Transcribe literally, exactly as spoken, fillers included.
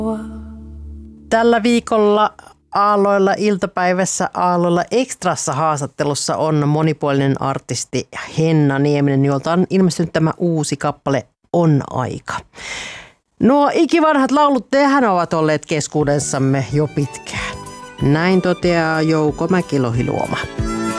Tällä viikolla Aalloilla iltapäivässä Aalloilla Extrassa haastattelussa on monipuolinen artisti Henna Nieminen, jolta on ilmestynyt tämä uusi kappale On aika. Nuo ikivanhat laulut, tehän ovat olleet keskuudessamme jo pitkään. Näin toteaa Jouko Mäkilohi-Luoma.